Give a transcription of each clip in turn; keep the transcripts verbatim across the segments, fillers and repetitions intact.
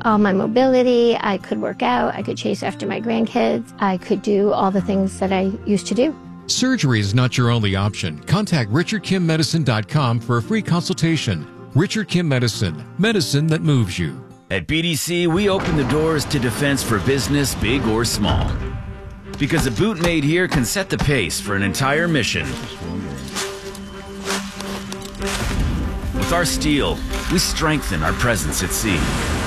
all my mobility. I could work out. I could chase after my grandkids. I could do all the things that I used to do. Surgery is not your only option. Contact richard kim medicine dot com for a free consultation. Richard Kim Medicine, medicine that moves you. At B D C, we open the doors to defense for business, big or small. Because a boot made here can set the pace for an entire mission. With our steel, we strengthen our presence at sea.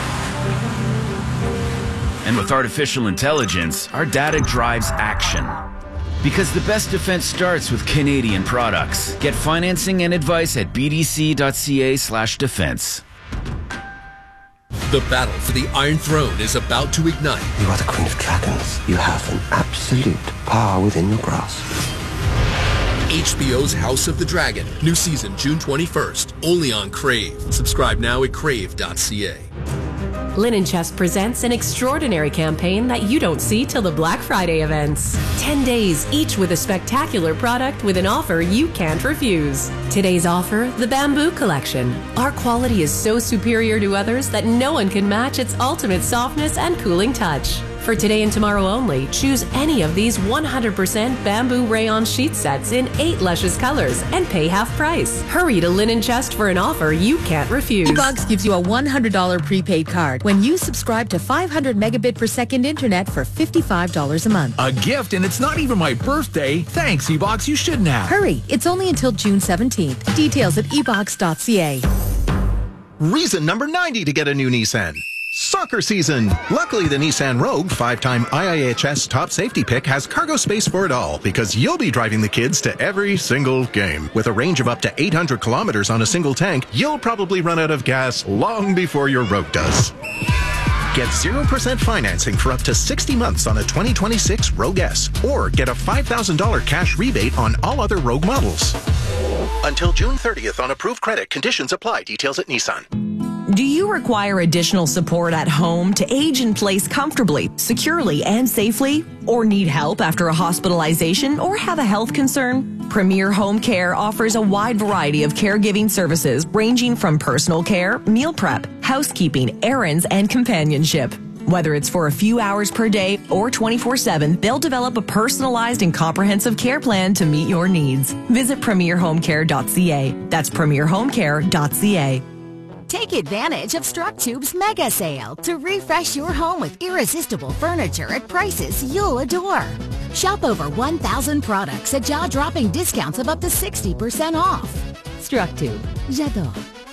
And with artificial intelligence, our data drives action. Because the best defense starts with Canadian products. Get financing and advice at b d c dot c a slash defense. The battle for the Iron Throne is about to ignite. You are the Queen of Dragons. You have an absolute power within your grasp. H B O's House of the Dragon. New season June twenty-first. Only on Crave. Subscribe now at crave dot c a. Linen Chest presents an extraordinary campaign that you don't see till the Black Friday events. Ten days, each with a spectacular product with an offer you can't refuse. Today's offer, the Bamboo Collection. Our quality is so superior to others that no one can match its ultimate softness and cooling touch. For today and tomorrow only, choose any of these one hundred percent bamboo rayon sheet sets in eight luscious colors and pay half price. Hurry to Linen Chest for an offer you can't refuse. eBox gives you a one hundred dollars prepaid card when you subscribe to five hundred megabit per second internet for fifty-five dollars a month. A gift, and it's not even my birthday. Thanks, eBox. You shouldn't have. Hurry. It's only until June seventeenth. Details at e box dot c a. Reason number ninety to get a new Nissan. Soccer season. Luckily, the Nissan Rogue, five-time I I H S top safety pick, has cargo space for it all because you'll be driving the kids to every single game. With a range of up to eight hundred kilometers on a single tank, you'll probably run out of gas long before your Rogue does. Get zero percent financing for up to sixty months on a twenty twenty-six Rogue S, or get a five thousand dollars cash rebate on all other Rogue models. Until June thirtieth on approved credit. Conditions apply. Details at Nissan. Do you require additional support at home to age in place comfortably, securely, and safely? Or need help after a hospitalization or have a health concern? Premier Home Care offers a wide variety of caregiving services ranging from personal care, meal prep, housekeeping, errands, and companionship. Whether it's for a few hours per day or twenty-four seven, they'll develop a personalized and comprehensive care plan to meet your needs. Visit premier home care dot c a. That's premier home care dot c a. Take advantage of StrucTube's mega sale to refresh your home with irresistible furniture at prices you'll adore. Shop over one thousand products at jaw-dropping discounts of up to sixty percent off. StrucTube. J'adore.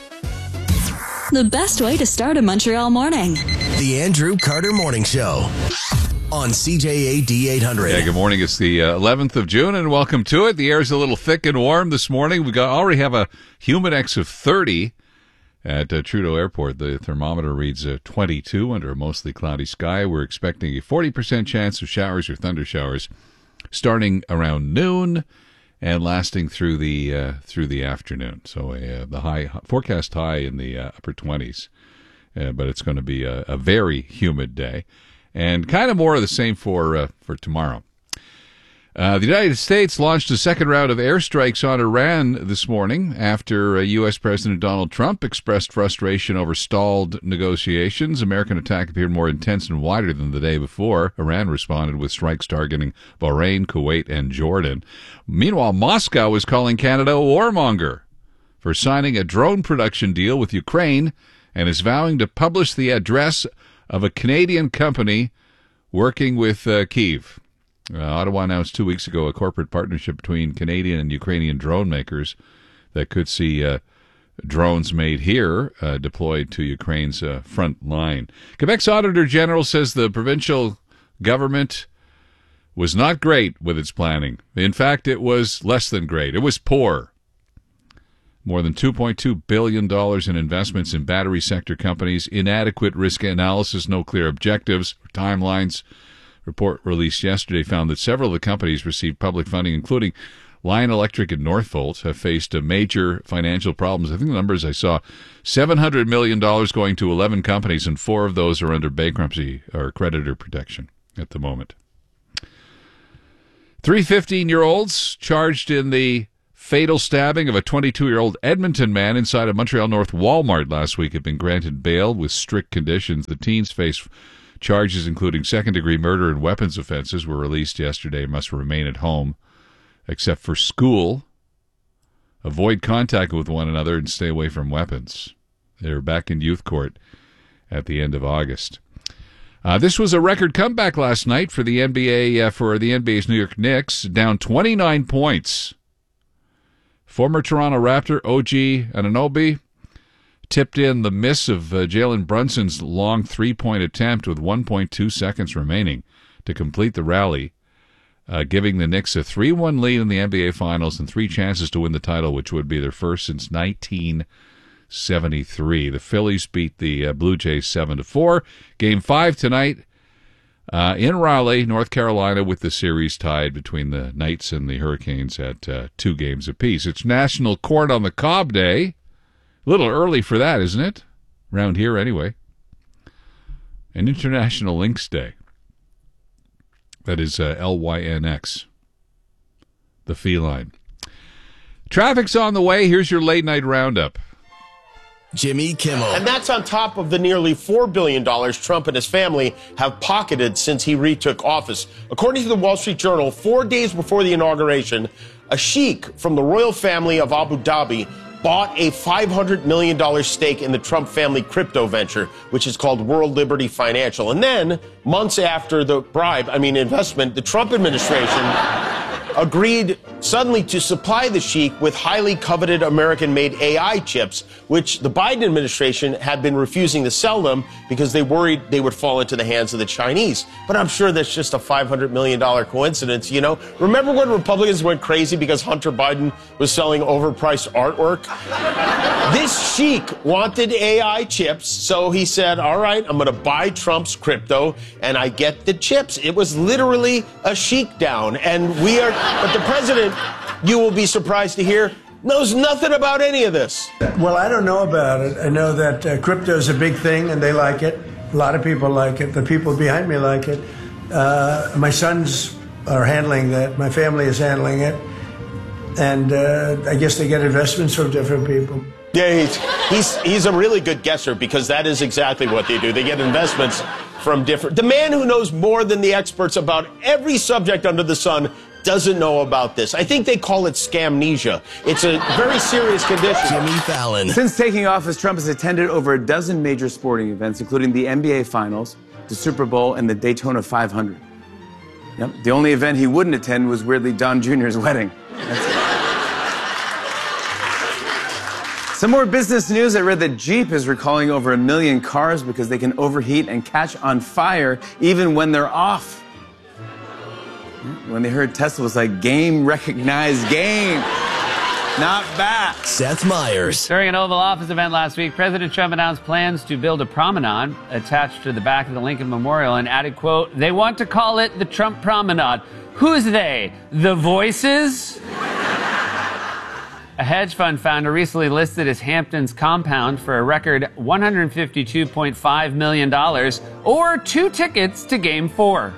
The best way to start a Montreal morning. The Andrew Carter Morning Show on C J A D eight hundred. Yeah, good morning. It's the uh, eleventh of June, and welcome to it. The air's a little thick and warm this morning. We got already have a humidex of thirty. At uh, Trudeau Airport, the thermometer reads uh, twenty-two under a mostly cloudy sky. We're expecting a forty percent chance of showers or thunder showers starting around noon and lasting through the uh, through the afternoon. So uh, the high forecast high in the uh, upper twenties, uh, but it's going to be a, a very humid day, and kind of more of the same for uh, for tomorrow. Uh, the United States launched a second round of airstrikes on Iran this morning after uh, U S. President Donald Trump expressed frustration over stalled negotiations. American attack appeared more intense and wider than the day before. Iran responded with strikes targeting Bahrain, Kuwait, and Jordan. Meanwhile, Moscow is calling Canada a warmonger for signing a drone production deal with Ukraine and is vowing to publish the address of a Canadian company working with uh, Kyiv. Uh, Ottawa announced two weeks ago a corporate partnership between Canadian and Ukrainian drone makers that could see uh, drones made here uh, deployed to Ukraine's uh, front line. Quebec's Auditor General says the provincial government was not great with its planning. In fact, it was less than great. It was poor. More than two point two billion dollars in investments in battery sector companies, inadequate risk analysis, no clear objectives or timelines. Report released yesterday found that several of the companies received public funding, including Lion Electric and Northvolt, have faced a major financial problems. I think the numbers I saw, seven hundred million dollars going to eleven companies, and four of those are under bankruptcy or creditor protection at the moment. Three fifteen-year-olds charged in the fatal stabbing of a twenty-two-year-old Edmonton man inside a Montreal North Walmart last week had been granted bail with strict conditions. The teens face charges including second-degree murder and weapons offenses were released yesterday and must remain at home except for school, avoid contact with one another, and stay away from weapons. They're back in youth court at the end of August. Uh, this was a record comeback last night for the N B A, uh, for the N B A's New York Knicks, down twenty-nine points. Former Toronto Raptor O G Anunoby tipped in the miss of uh, Jalen Brunson's long three-point attempt with one point two seconds remaining to complete the rally, uh, giving the Knicks a three one lead in the N B A Finals and three chances to win the title, which would be their first since nineteen seventy-three. The Phillies beat the uh, Blue Jays seven to four. Game five tonight uh, in Raleigh, North Carolina, with the series tied between the Knights and the Hurricanes at uh, two games apiece. It's National Corn on the Cob Day. A little early for that, isn't it? Around here, anyway. And International Lynx Day. That is uh, L Y N X. The feline. Traffic's on the way. Here's your late night roundup. Jimmy Kimmel. And that's on top of the nearly four billion dollars Trump and his family have pocketed since he retook office. According to the Wall Street Journal, four days before the inauguration, a sheikh from the royal family of Abu Dhabi bought a five hundred million dollars stake in the Trump family crypto venture, which is called World Liberty Financial. And then, months after the bribe, I mean investment, the Trump administration agreed suddenly to supply the sheik with highly coveted American-made A I chips, which the Biden administration had been refusing to sell them because they worried they would fall into the hands of the Chinese. But I'm sure that's just a five hundred million dollars coincidence, you know? Remember when Republicans went crazy because Hunter Biden was selling overpriced artwork? This sheik wanted A I chips, so he said, all right, I'm going to buy Trump's crypto, and I get the chips. It was literally a sheik down, and we are... But the president, you will be surprised to hear, knows nothing about any of this. Well, I don't know about it. I know that uh, crypto is a big thing, and they like it. A lot of people like it. The people behind me like it. Uh, my sons are handling that. My family is handling it. And uh, I guess they get investments from different people. Yeah, he's, he's, he's a really good guesser because that is exactly what they do. They get investments from different... The man who knows more than the experts about every subject under the sun doesn't know about this. I think they call it scamnesia. It's a very serious condition. Jimmy Fallon. Since taking office, Trump has attended over a dozen major sporting events, including the N B A Finals, the Super Bowl, and the Daytona five hundred. Yep. The only event he wouldn't attend was, weirdly, Don Junior's wedding. Some more business news. I read that Jeep is recalling over a million cars because they can overheat and catch on fire even when they're off. When they heard Tesla was like, game recognized game. Not bad. Seth Meyers. During an Oval Office event last week, President Trump announced plans to build a promenade attached to the back of the Lincoln Memorial and added, quote, they want to call it the Trump Promenade. Who's they? The voices? A hedge fund founder recently listed his Hamptons compound for a record one hundred fifty-two point five million dollars, or two tickets to Game four.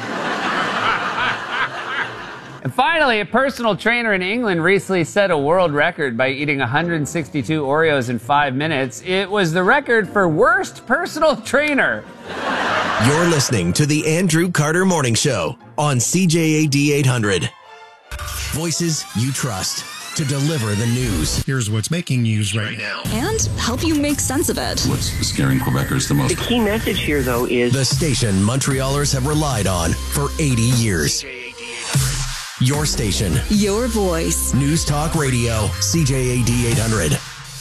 And finally, a personal trainer in England recently set a world record by eating one hundred sixty-two Oreos in five minutes. It was the record for worst personal trainer. You're listening to the Andrew Carter Morning Show on C J A D eight hundred. Voices you trust to deliver the news. Here's what's making news right now. And help you make sense of it. What's scaring Quebecers the most? The key message here, though, is the station Montrealers have relied on for eighty years. Your station. Your voice. News Talk Radio. C J A D eight hundred.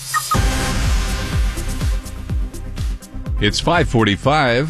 It's five forty-five.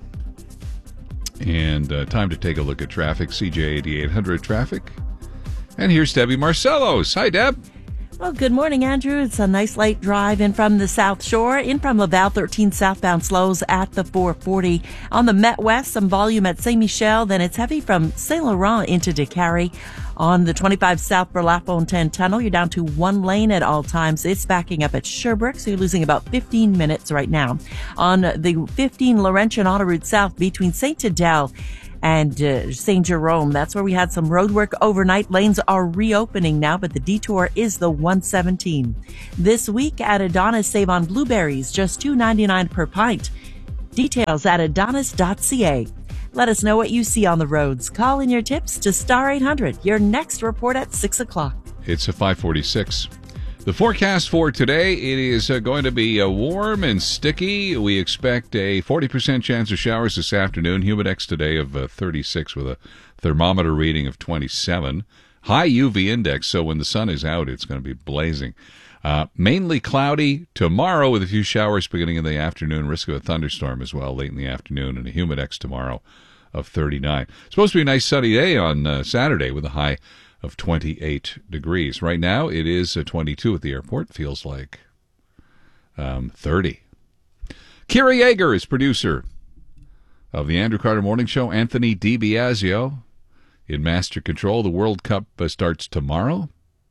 And uh, time to take a look at traffic. C J A D eight hundred traffic. And here's Debbie Marcellos. Hi, Deb. Well, good morning, Andrew. It's a nice light drive in from the South Shore. In from Laval thirteen southbound slows at the four forty. On the Met West, some volume at Saint Michel. Then it's heavy from Saint Laurent into Décarie. On the twenty-five South Burlap-Fontaine Tunnel, you're down to one lane at all times. It's backing up at Sherbrooke, so you're losing about fifteen minutes right now. On the fifteen Laurentian Autoroute South between Saint Adèle and uh, Saint Jerome. That's where we had some road work overnight. Lanes are reopening now, but the detour is the one seventeen. This week at Adonis, save on blueberries, just two ninety-nine per pint. Details at adonis dot c a. Let us know what you see on the roads. Call in your tips to Star eight hundred. Your next report at six o'clock. It's a five forty-six. The forecast for today, it is uh, going to be uh, warm and sticky. We expect a forty percent chance of showers this afternoon. Humidex today of uh, thirty-six with a thermometer reading of twenty-seven. High U V index, so when the sun is out, it's going to be blazing. Uh, mainly cloudy tomorrow with a few showers beginning in the afternoon. Risk of a thunderstorm as well late in the afternoon, and a humidex tomorrow of thirty-nine. Supposed to be a nice sunny day on uh, Saturday with a high of twenty-eight degrees. Right now it is uh, twenty-two at the airport. Feels like um, thirty. Kira Yeager is producer of the Andrew Carter Morning Show. Anthony DiBiasio in master control. The World Cup uh, starts tomorrow.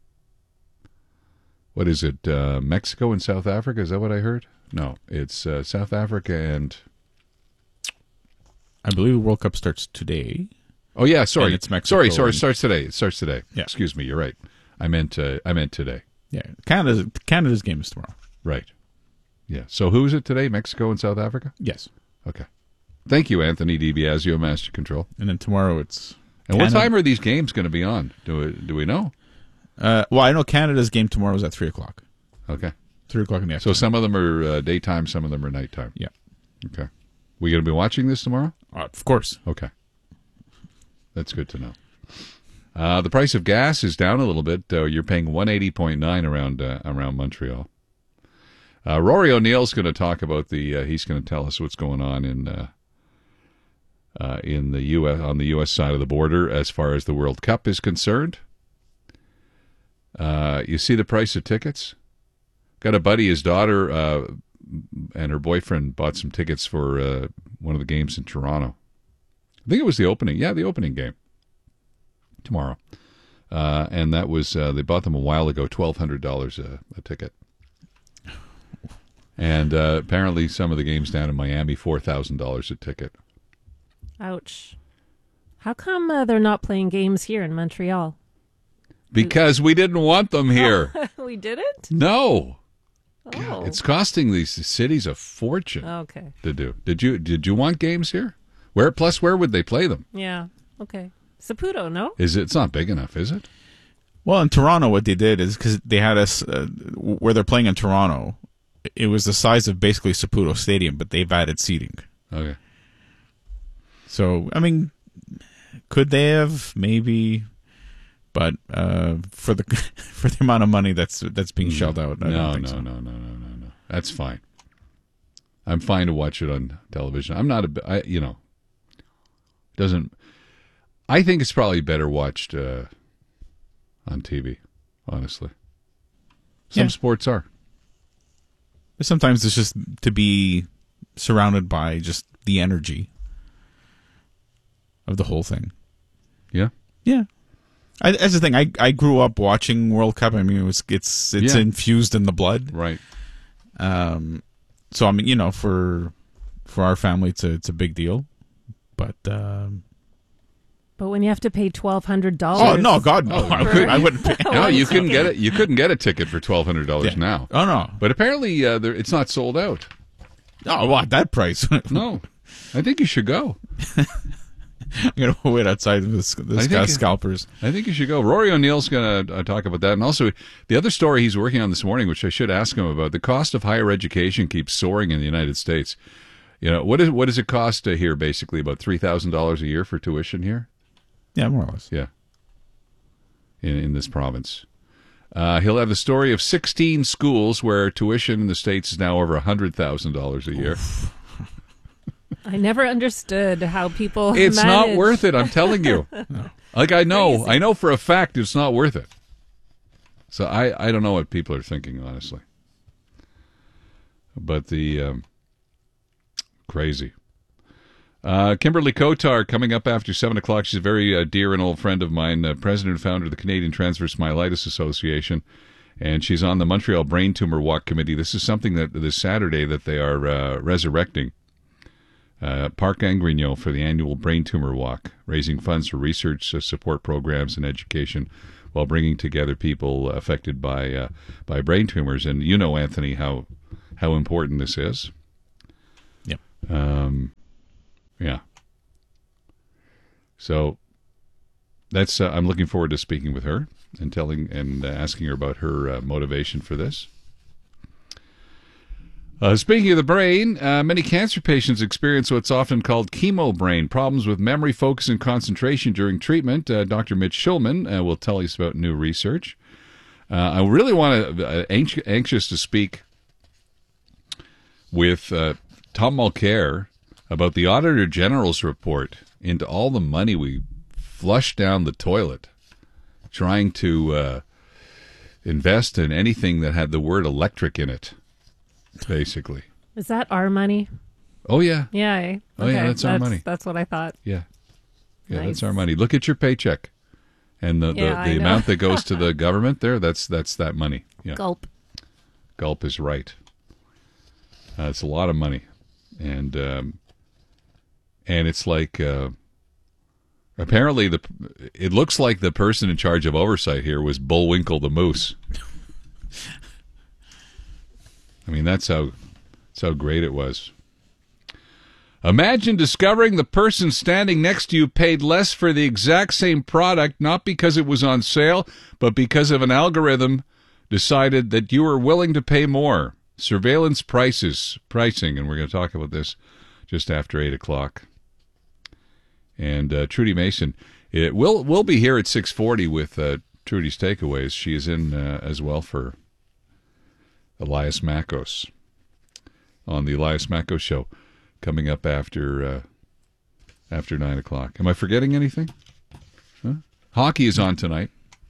What is it, uh, Mexico and South Africa? Is that what I heard? No, it's uh, South Africa and... I believe the World Cup starts today. Oh, yeah, sorry. And it's Mexico. Sorry, sorry, it and... starts today. It starts today. Yeah. Excuse me, you're right. I meant uh, I meant today. Yeah, Canada's, Canada's game is tomorrow. Right. Yeah, so who is it today, Mexico and South Africa? Yes. Okay. Thank you, Anthony DiBiasio, Master Control. And then tomorrow it's... And Canada. what time are these games going to be on? Do we, do we know? Uh, well, I know Canada's game tomorrow is at three o'clock. Okay. three o'clock in the So afternoon. some of them are uh, daytime, some of them are nighttime. Yeah. Okay. We going to be watching this tomorrow? Uh, of course. Okay. That's good to know. Uh, the price of gas is down a little bit. Uh, you're paying one eighty point nine around uh, around Montreal. Uh, Rory O'Neill's going to talk about the. Uh, he's going to tell us what's going on in uh, uh, in the U S on the U S side of the border as far as the World Cup is concerned. Uh, you see the price of tickets. Got a buddy, his daughter uh, and her boyfriend bought some tickets for uh, one of the games in Toronto. I think it was the opening. Yeah, the opening game tomorrow. Uh, and that was, uh, they bought them a while ago, twelve hundred dollars a, a ticket. And uh, apparently some of the games down in Miami, four thousand dollars a ticket. Ouch. How come uh, they're not playing games here in Montreal? Because we didn't want them here. Oh, we didn't? No. Oh. God, it's costing these cities a fortune Okay. to do. Did you, did you want games here? Where plus where would they play them? Yeah. Okay. Saputo, no? Is it? It's not big enough, is it? Well, in Toronto, what they did is because they had us uh, where they're playing in Toronto, it was the size of basically Saputo Stadium, but they've added seating. Okay. So I mean, could they have maybe? But uh, for the for the amount of money that's that's being shelled out, I no, don't think no, so. no, no, no, no, no. That's fine. I'm fine to watch it on television. I'm not a, I, you know, doesn't. I think it's probably better watched uh, on T V. Honestly, some Yeah. sports are. But sometimes it's just to be surrounded by just the energy of the whole thing. Yeah. Yeah. I, that's the thing. I, I grew up watching World Cup. I mean, it was it's it's Yeah. infused in the blood, right? Um, so I mean, you know, for for our family, it's a it's a big deal. But um, But when you have to pay twelve hundred dollars. oh no, God, no! I, could, I wouldn't pay. No, you couldn't get it. You couldn't get a ticket for twelve hundred dollars Yeah. now. Oh no! But apparently, uh, there, it's not sold out. Oh, what that price? No, I think you should go. I'm gonna wait outside this I this think- guy's scalpers. I think you should go. Rory O'Neill's going to uh, talk about that. And also, the other story he's working on this morning, which I should ask him about, the cost of higher education keeps soaring in the United States. You know, what, is, what does it cost uh, here, basically? About three thousand dollars a year for tuition here? Yeah, more or less. Yeah. In, in this province. Uh, he'll have the story of sixteen schools where tuition in the States is now over one hundred thousand dollars a year. I never understood how people It's manage. not worth it, I'm telling you. Like, I know. Crazy. I know for a fact it's not worth it. So I, I don't know what people are thinking, honestly. But the... Um, crazy. Uh, Kimberly Kotar coming up after seven o'clock. She's a very uh, dear and old friend of mine, uh, president and founder of the Canadian Transverse Myelitis Association. And she's on the Montreal Brain Tumor Walk Committee. This is something that this Saturday that they are uh, resurrecting. Uh, Parc Angrignon for the annual Brain Tumor Walk, raising funds for research uh, support programs and education while bringing together people affected by uh, by brain tumors. And you know, Anthony, how how important this is. Yep. Um, yeah. So that's uh, I'm looking forward to speaking with her and telling and uh, asking her about her uh, motivation for this. Uh, speaking of the brain, uh, many cancer patients experience what's often called chemo brain, problems with memory, focus, and concentration during treatment. Uh, Doctor Mitch Schulman uh, will tell us about new research. Uh, I really want to uh, anx- anxious to speak with uh, Tom Mulcair about the Auditor General's report into all the money we flushed down the toilet trying to uh, invest in anything that had the word electric in it. Basically. Is that our money? Oh, yeah. Yeah. eh? Oh, yeah, Okay, that's our money. That's what I thought. Yeah. Yeah, Nice. that's our money. Look at your paycheck. And the, Yeah, the, I the know. amount that goes to the government there, that's that's that money. Yeah. Gulp. Gulp is right. Uh, it's a lot of money. And um, and it's like uh, apparently the it looks like the person in charge of oversight here was Bullwinkle the Moose. I mean, that's how, that's how great it was. Imagine discovering the person standing next to you paid less for the exact same product, not because it was on sale, but because of an algorithm decided that you were willing to pay more. Surveillance prices, pricing, and we're going to talk about this just after eight o'clock. And uh, Trudy Mason, it will will be here at six forty with uh, Trudy's Takeaways. She is in uh, as well for Elias Makos on the Elias Makos Show, coming up after uh, after nine o'clock. Am I forgetting anything? Huh? Hockey is on tonight.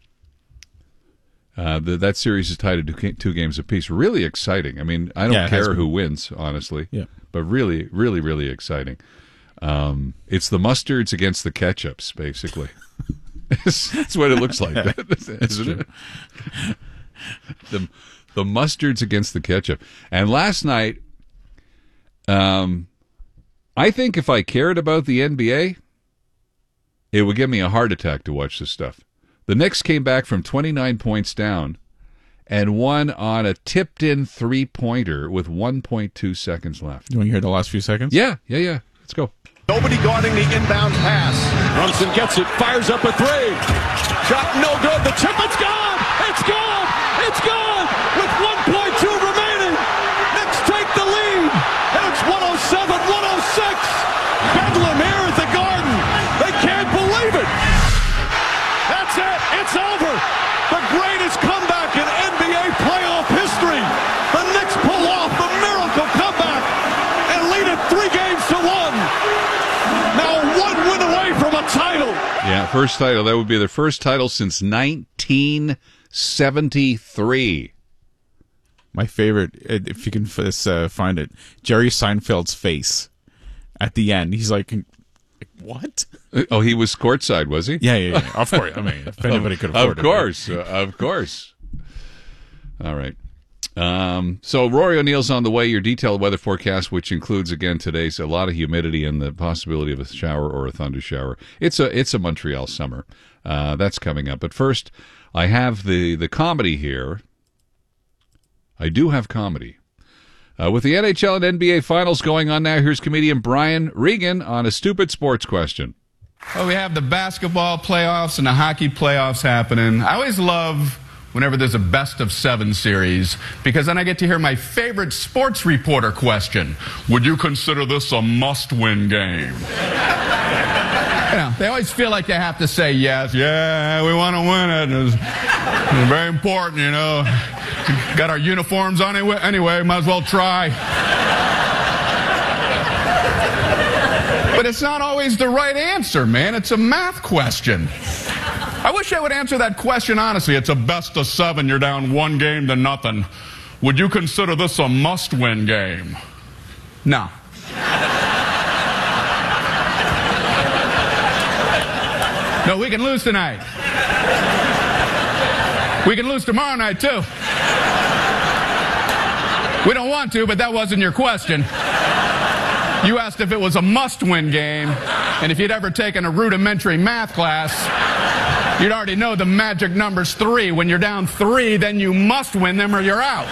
Uh, the, that series is tied at two, two games apiece. Really exciting. I mean, I don't Yeah, it has care been. who wins, honestly. Yeah. But really, really, really exciting. Um, it's the mustards against the ketchups, basically. That's what it looks like, isn't it? The the mustards against the ketchup. And last night, um, I think if I cared about the N B A, it would give me a heart attack to watch this stuff. The Knicks came back from twenty-nine points down and won on a tipped-in three-pointer with one point two seconds left. You want to hear the last few seconds? Yeah, yeah, yeah. Let's go. Nobody guarding the inbound pass. Brunson gets it, fires up a three. Shot no good. The tip, it's gone. It's gone. It's gone. With one point two remaining. Knicks take the lead. And it's one oh seven one oh six. Bedlam here at the Garden. They can't believe it. That's it. It's over. The greatest comeback in N B A playoff history. The Knicks pull off the miracle comeback and lead it three games to one. Now one win away from a title. Yeah, first title. That would be their first title since nineteen seventy-three. My favorite, if you can uh, find it, Jerry Seinfeld's face at the end. He's like, what? Oh, he was courtside, was he? Yeah, yeah, yeah. Of course. I mean, if anybody could afford of it. course, uh, of course. All right. Um, so Rory O'Neill's on the way. Your detailed weather forecast, which includes again today's a lot of humidity and the possibility of a shower or a thunder shower. It's a it's a Montreal summer. Uh, that's coming up. But first, I have the the comedy here. I do have comedy. Uh, with the N H L and N B A finals going on now, here's comedian Brian Regan on a stupid sports question. Well, we have the basketball playoffs and the hockey playoffs happening. I always love whenever there's a best of seven series, because then I get to hear my favorite sports reporter question. Would you consider this a must-win game? You know, they always feel like they have to say yes. Yeah, we want to win it. It's, it's very important, you know. Got our uniforms on anyway, anyway, might as well try. But it's not always the right answer, man. It's a math question. I wish I would answer that question honestly. It's a best of seven. You're down one game to nothing. Would you consider this a must-win game? No. No, we can lose tonight. We can lose tomorrow night, too. We don't want to, but that wasn't your question. You asked if it was a must-win game, and if you'd ever taken a rudimentary math class, you'd already know the magic number's three. When you're down three, then you must win them or you're out.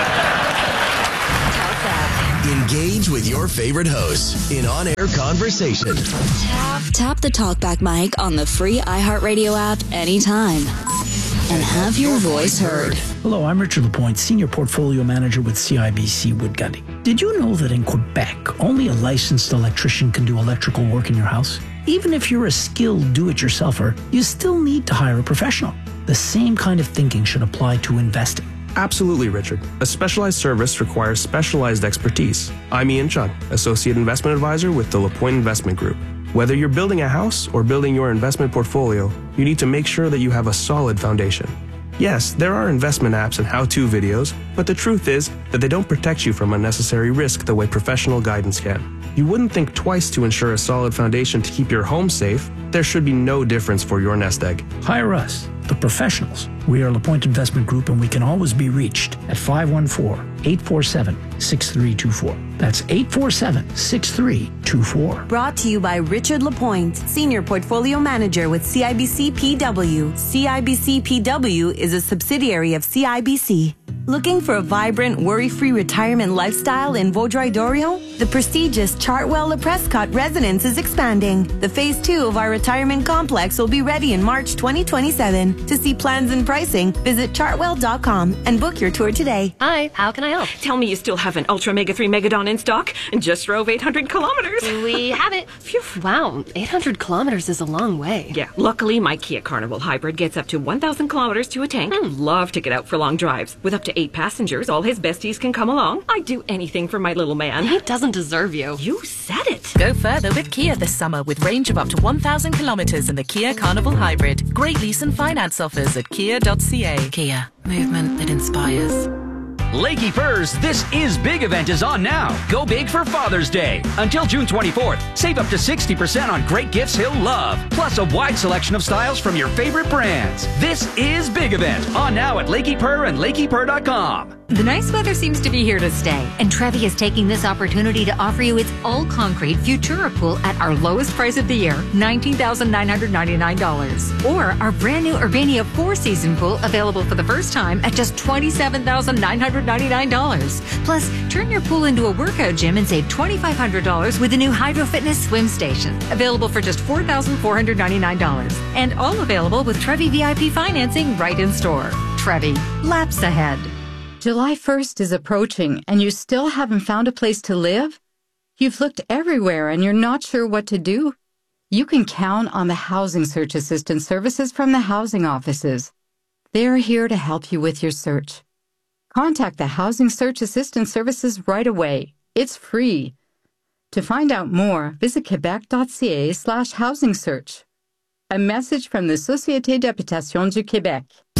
Engage with your favorite hosts in on-air conversation. Tap, tap the talkback mic on the free iHeartRadio app anytime and have your voice heard. Hello, I'm Richard Lapointe, Senior Portfolio Manager with C I B C Wood Gundy. Did you know that in Quebec, only a licensed electrician can do electrical work in your house? Even if you're a skilled do-it-yourselfer, you still need to hire a professional. The same kind of thinking should apply to investing. Absolutely, Richard. A specialized service requires specialized expertise. I'm Ian Chun, Associate Investment Advisor with the LaPointe Investment Group. Whether you're building a house or building your investment portfolio, you need to make sure that you have a solid foundation. Yes, there are investment apps and how-to videos, but the truth is that they don't protect you from unnecessary risk the way professional guidance can. You wouldn't think twice to ensure a solid foundation to keep your home safe. There should be no difference for your nest egg. Hire us, the professionals. We are LaPointe Investment Group, and we can always be reached at five one four, eight four seven, six three two four. That's eight four seven, six three two four. Brought to you by Richard Lapointe, Senior Portfolio Manager with C I B C P W. C I B C P W is a subsidiary of C I B C. Looking for a vibrant, worry-free retirement lifestyle in Vaudreuil-Dorion? The prestigious Chartwell Le Prescott residence is expanding. The phase two of our retirement complex will be ready in March twenty twenty-seven. To see plans and pricing, visit chartwell dot com and book your tour today. Hi, how can I help? Tell me you still have an Ultra Mega three Megadon in stock and just drove eight hundred kilometers. We have it. Phew, wow, eight hundred kilometers is a long way. Yeah, luckily my Kia Carnival Hybrid gets up to one thousand kilometers to a tank. Mm. Love to get out for long drives. With up to eight passengers, all his besties can come along. I'd do anything for my little man. He doesn't deserve you. You said it. Go further with Kia this summer with range of up to one thousand kilometers in the Kia Carnival Hybrid. Great lease and finance offers at kia dot c a. Kia, movement that inspires. Lakey Furs This Is Big event is on now. Go big for Father's Day. Until June twenty-fourth, save up to sixty percent on great gifts he'll love. Plus a wide selection of styles from your favorite brands. This is Big event on now at Lakey Purr and lakey purr dot com. The nice weather seems to be here to stay, and Trevi is taking this opportunity to offer you its all-concrete Futura pool at our lowest price of the year, nineteen thousand nine hundred ninety-nine dollars. Or our brand new Urbania four-season pool available for the first time at just twenty-seven thousand nine hundred ninety-nine dollars. Plus, turn your pool into a workout gym and save twenty-five hundred dollars with the new Hydro Fitness swim station, available for just four thousand four hundred ninety-nine dollars. And all available with Trevi V I P financing right in store. Trevi, laps ahead. July first is approaching, and you still haven't found a place to live? You've looked everywhere, and you're not sure what to do? You can count on the Housing Search Assistance services from the housing offices. They're here to help you with your search. Contact the Housing Search Assistance services right away. It's free. To find out more, visit quebec dot c a slash housing search. A message from the Société d'Habitation du Québec.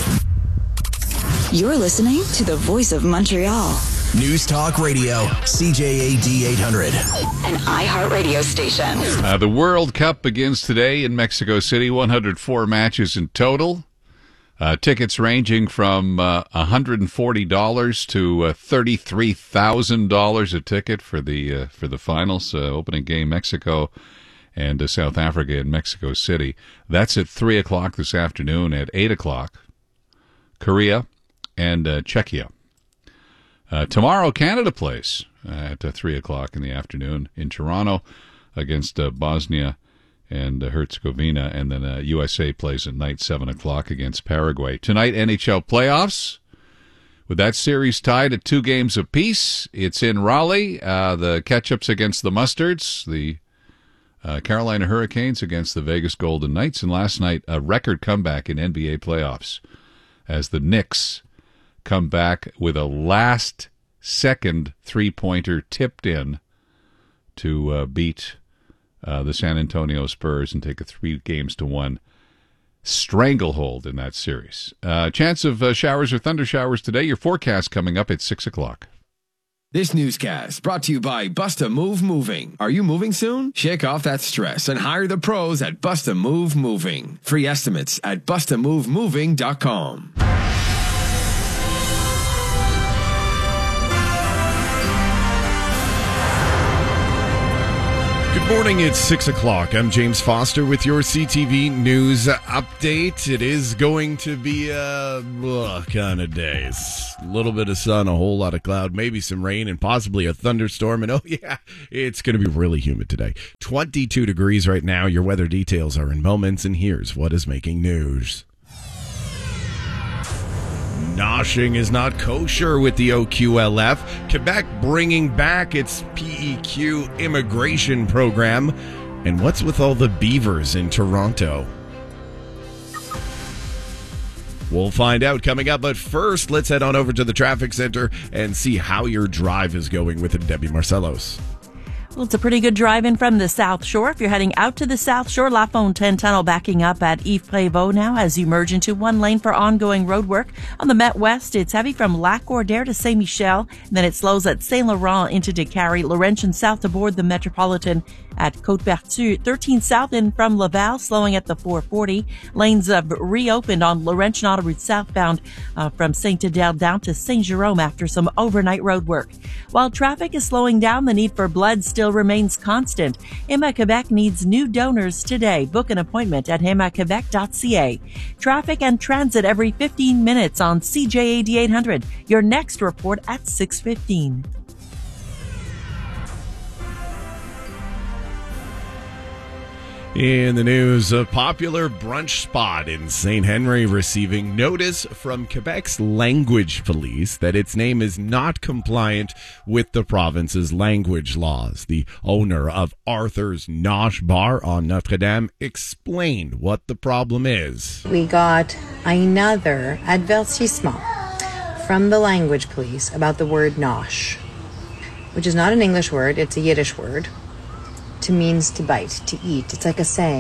You're listening to the Voice of Montreal. News Talk Radio, C J A D eight hundred. An iHeart radio station. Uh, the World Cup begins today in Mexico City, one hundred four matches in total. Uh, tickets ranging from uh, one hundred forty dollars to uh, thirty-three thousand dollars a ticket for the uh, for the finals, uh, opening game Mexico and uh, South Africa in Mexico City. That's at three o'clock this afternoon. At eight o'clock, Korea and uh, Czechia. Uh, tomorrow, Canada plays at uh, three o'clock in the afternoon in Toronto against uh, Bosnia and uh, Herzegovina, and then uh, U S A plays at night, seven o'clock against Paraguay. Tonight, N H L playoffs. With that series tied at two games apiece, it's in Raleigh. Uh, the Ketchups against the Mustards, the uh, Carolina Hurricanes against the Vegas Golden Knights, and last night, a record comeback in N B A playoffs as the Knicks come back with a last-second three-pointer tipped in to uh, beat uh, the San Antonio Spurs and take a three games to one stranglehold in that series. Uh, chance of uh, showers or thunder showers today. Your forecast coming up at six o'clock. This newscast brought to you by Busta Move Moving. Are you moving soon? Shake off that stress and hire the pros at Busta Move Moving. Free estimates at busta move moving dot com. Good morning, it's six o'clock. I'm James Foster with your C T V News Update. It is going to be a ugh, kind of day. It's a little bit of sun, a whole lot of cloud, maybe some rain, and possibly a thunderstorm. And oh yeah, it's going to be really humid today. twenty-two degrees right now. Your weather details are in moments, and here's what is making news. Noshing is not kosher with the O Q L F. Quebec bringing back its P E Q immigration program. And what's with all the beavers in Toronto? We'll find out coming up, but first, let's head on over to the traffic center and see how your drive is going with Debbie Marcelos. Well, it's a pretty good drive in from the South Shore. If you're heading out to the South Shore, La Fontaine Tunnel backing up at Yves Prévost now as you merge into one lane for ongoing road work. On the Met West, it's heavy from Lac Gordaire to Saint Michel. Then it slows at Saint Laurent into Décarie, Laurentian south aboard the Metropolitan at Côte-Vertu. thirteen south in from Laval, slowing at the four forty. Lanes have reopened on Laurentian Autoroute southbound uh, from Saint-Adèle down to Saint-Jérôme after some overnight road work. While traffic is slowing down, the need for blood still remains constant. Héma-Québec needs new donors today. Book an appointment at héma québec dot c a. Traffic and transit every fifteen minutes on C J A D eight hundred. Your next report at six fifteen. In the news, a popular brunch spot in Saint Henry receiving notice from Quebec's language police that its name is not compliant with the province's language laws. The owner of Arthur's Nosh Bar on Notre Dame explained what the problem is. We got another avertissement from the language police about the word nosh, which is not an English word, it's a Yiddish word. To means to bite, to eat. It's like a saying.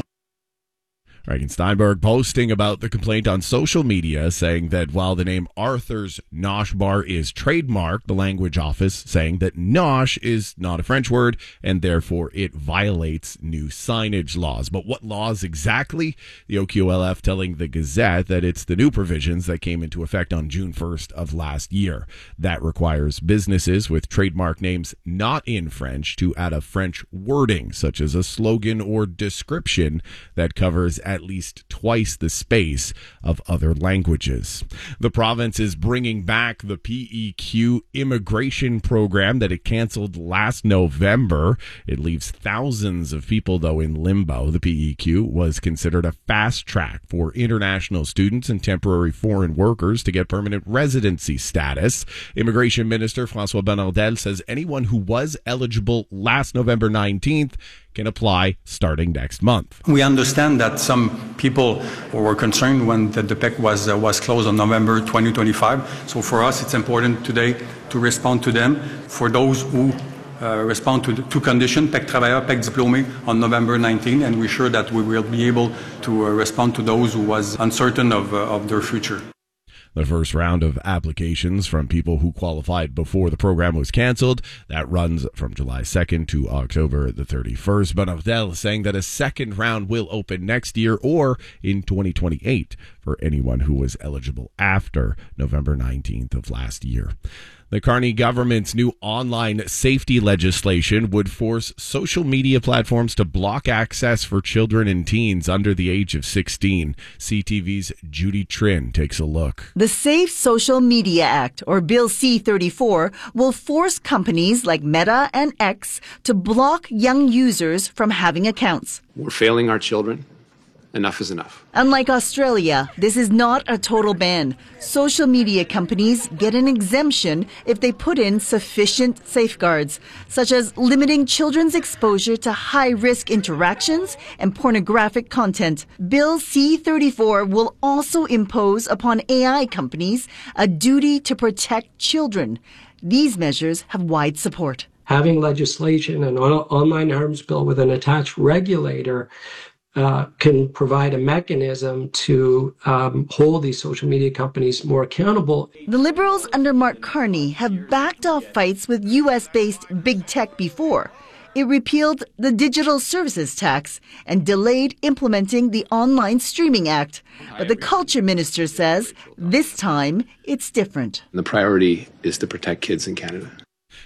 Reagan Steinberg posting about the complaint on social media, saying that while the name Arthur's Nosh Bar is trademarked, the language office saying that nosh is not a French word and therefore it violates new signage laws. But what laws exactly? The O Q L F telling the Gazette that it's the new provisions that came into effect on June first of last year. That requires businesses with trademark names not in French to add a French wording, such as a slogan or description that covers at least twice the space of other languages. The province is bringing back the P E Q immigration program that it canceled last November. It leaves thousands of people, though, in limbo. The P E Q was considered a fast track for international students and temporary foreign workers to get permanent residency status. Immigration Minister François Bonnardel says anyone who was eligible last November nineteenth can apply starting next month. We understand that some people were concerned when the, the P E C was uh, was closed on November twenty twenty-five. So for us, it's important today to respond to them. For those who uh, respond to the two conditions, P E C travailleur, P E C diplômé, on November nineteenth, and we're sure that we will be able to uh, respond to those who was uncertain of, uh, of their future. The first round of applications from people who qualified before the program was canceled, that runs from July second to October the thirty-first. Bonnardel is saying that a second round will open next year or in twenty twenty-eight for anyone who was eligible after November nineteenth of last year. The Carney government's new online safety legislation would force social media platforms to block access for children and teens under the age of sixteen. C T V's Judy Trin takes a look. The Safe Social Media Act, or Bill C thirty-four, will force companies like Meta and X to block young users from having accounts. We're failing our children. Enough is enough. Unlike Australia, this is not a total ban. Social media companies get an exemption if they put in sufficient safeguards, such as limiting children's exposure to high-risk interactions and pornographic content. Bill C thirty-four will also impose upon A I companies a duty to protect children. These measures have wide support. Having legislation, an online arms bill with an attached regulator, Uh, can provide a mechanism to um, hold these social media companies more accountable. The Liberals under Mark Carney have backed off fights with U S-based big tech before. It repealed the Digital Services Tax and delayed implementing the Online Streaming Act. But the Culture Minister says this time it's different. The priority is to protect kids in Canada.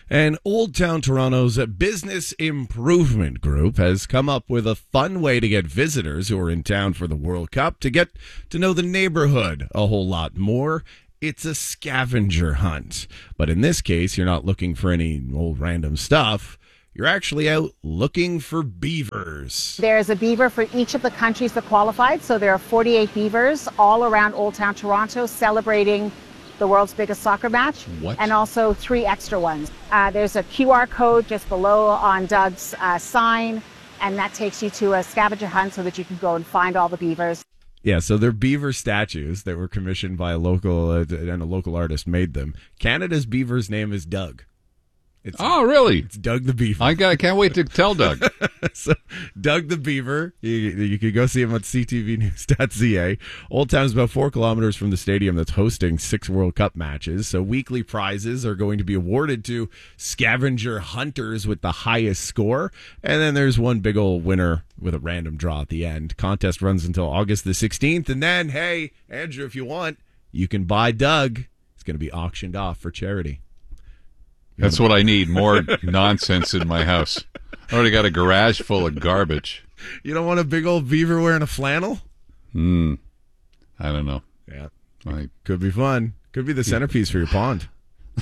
And Old Town Toronto's Business Improvement Group has come up with a fun way to get visitors who are in town for the World Cup to get to know the neighborhood a whole lot more. It's a scavenger hunt. But in this case, you're not looking for any old random stuff. You're actually out looking for beavers. There's a beaver for each of the countries that qualified. So there are forty-eight beavers all around Old Town Toronto celebrating the world's biggest soccer match. What? And also three extra ones. Uh, there's a Q R code just below on Doug's uh, sign, and that takes you to a scavenger hunt so that you can go and find all the beavers. Yeah, so they're beaver statues that were commissioned by a local, uh, and a local artist made them. Canada's beaver's name is Doug. It's, oh, really? It's Doug the Beaver. I, got, I can't wait to tell Doug. So, Doug the Beaver, you, you can go see him on c t v news dot c a. Old Town is about four kilometers from the stadium that's hosting six World Cup matches. So weekly prizes are going to be awarded to scavenger hunters with the highest score. And then there's one big old winner with a random draw at the end. Contest runs until August the sixteenth. And then, hey, Andrew, if you want, you can buy Doug. It's going to be auctioned off for charity. That's what I need, more nonsense in my house. I already got a garage full of garbage. You don't want a big old beaver wearing a flannel? Hmm. I don't know. Yeah. I, Could be fun. Could be the centerpiece for your pond.